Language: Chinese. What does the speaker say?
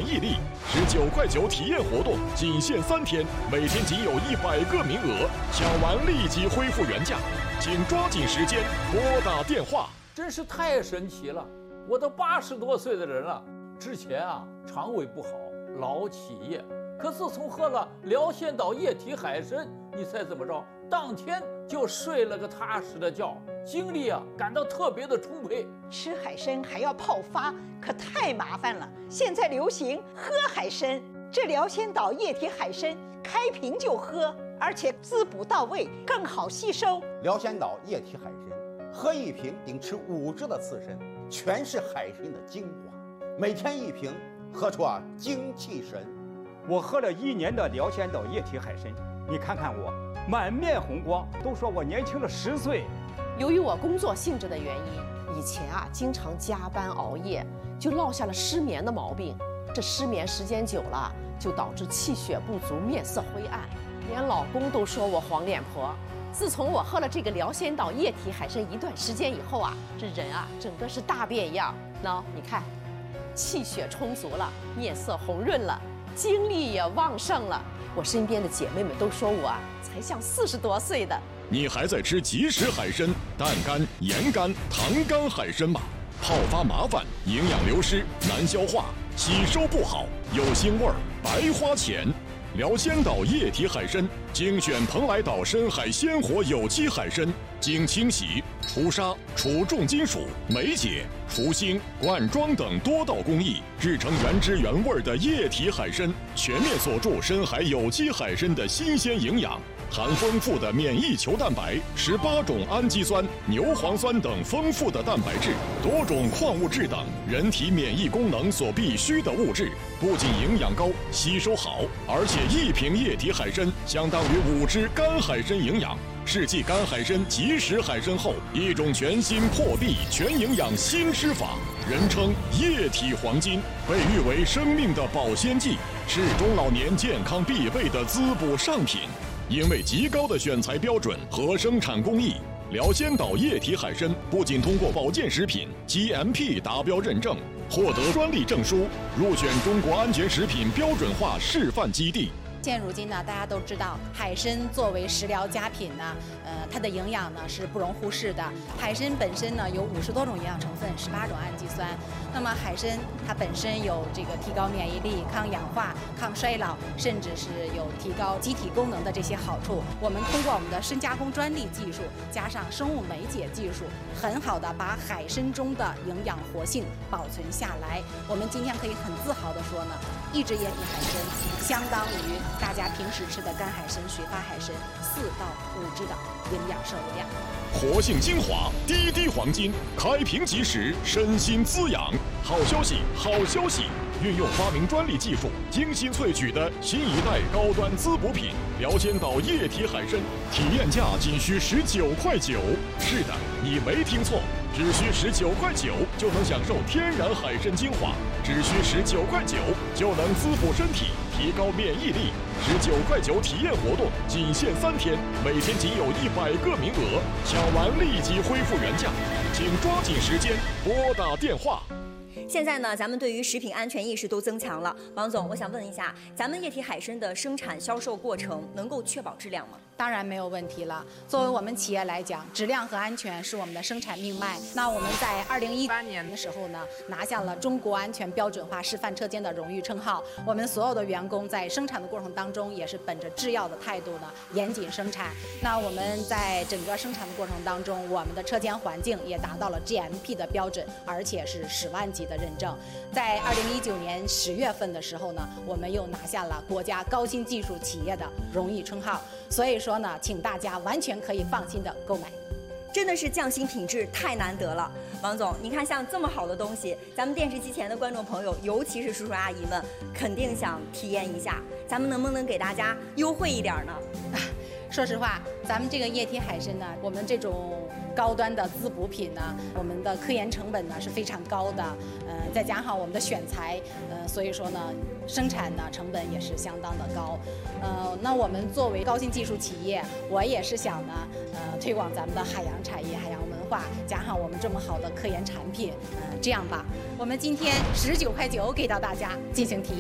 毅力，19.9块体验活动仅限3天，每天仅有100个名额，抢完立即恢复原价，请抓紧时间拨打电话。 真是太神奇了！我都80多岁的人了，之前肠胃不好，老起夜，可自从喝了辽仙岛液体海参，你猜怎么着？当天就睡了个踏实的觉，精力感到特别的充沛。 吃海参还要泡发，可太麻烦了。现在流行喝海参，这辽仙岛液体海参开瓶就喝，而且滋补到位，更好吸收。 辽仙岛液体海参，喝1瓶顶吃5只的刺参，全是海参的精华，每天1瓶，喝出精气神。 我喝了1年的辽仙岛液体海参，你看看我，满面红光，都说我年轻了10岁。 由于我工作性质的原因，以前经常加班熬夜，就落下了失眠的毛病。这失眠时间久了，就导致气血不足，面色灰暗，连老公都说我黄脸婆。自从我喝了这个辽仙岛液体海参一段时间以后这人整个是大变样。你看，气血充足了，面色红润了，精力也旺盛了。我身边的姐妹们都说我才像40多岁的。 你还在吃即食海参、淡干、盐干、糖干海参吗？泡发麻烦，营养流失，难消化，吸收不好，有腥味儿，白花钱。辽仙岛液体海参，精选蓬莱岛深海鲜活有机海参，经清洗、除沙、除重金属、酶解、除腥、灌装等多道工艺，制成原汁原味的液体海参，全面锁住深海有机海参的新鲜营养。含丰富的免疫球蛋白、18种氨基酸、牛磺酸等丰富的蛋白质，多种矿物质等人体免疫功能所必需的物质，不仅营养高、吸收好，而且1瓶液体海参相当于5只干海参营养。是继干海参、即食海参后，一种全新破壁全营养新吃法，人称液体黄金，被誉为生命的保鲜剂，是中老年健康必备的滋补上品。因为极高的选材标准和生产工艺，辽仙岛液体海参不仅通过保健食品 GMP 达标认证，获得专利证书，入选中国安全食品标准化示范基地。 现如今呢，大家都知道，海参作为食疗佳品呢，它的营养呢是不容忽视的。海参本身呢有50多种营养成分，18种氨基酸。那么海参它本身有这个提高免疫力、抗氧化、抗衰老，甚至是有提高机体功能的这些好处。我们通过我们的深加工专利技术，加上生物酶解技术，很好的把海参中的营养活性保存下来。我们今天可以很自豪的说呢，1只液体海参相当于大家平时吃的干海参、水发海参4到5只的营养摄入量。 活性精华，滴滴黄金，开瓶即食，身心滋养。好消息，好消息！运用发明专利技术，精心萃取的新一代高端滋补品辽仙岛液体海参，体验价仅需19.9。是的，你没听错，只需19.9就能享受天然海参精华，只需19.9就能滋补身体，提高免疫力。19.9体验活动仅限3天，每天仅有100个名额，抢完立即恢复原价，请抓紧时间拨打电话。 现在呢，咱们对于食品安全意识都增强了。王总，我想问一下，咱们液体海参的生产销售过程能够确保质量吗？ 当然没有问题了。作为我们企业来讲，质量和安全是我们的生产命脉。那我们在2018年的时候呢，拿下了中国安全标准化示范车间的荣誉称号。我们所有的员工在生产的过程当中，也是本着制药的态度呢，严谨生产。那我们在整个生产的过程当中，我们的车间环境也达到了 GMP 的标准，而且是10万级的认证。在2019年10月份的时候呢，我们又拿下了国家高新技术企业的荣誉称号。所以说呢，请大家完全可以放心的购买。 真的是匠心品质太难得了，王总，你看像这么好的东西，咱们电视机前的观众朋友，尤其是叔叔阿姨们，肯定想体验一下，咱们能不能给大家优惠一点呢？ 说实话，咱们这个液体海参呢，我们这种高端的滋补品呢，我们的科研成本呢是非常高的，再加上我们的选材，所以说呢，生产呢成本也是相当的高，那我们作为高新技术企业，我也是想呢，推广咱们的海洋产业、海洋文化，加上我们这么好的科研产品，这样吧，我们今天19.9给到大家进行体验。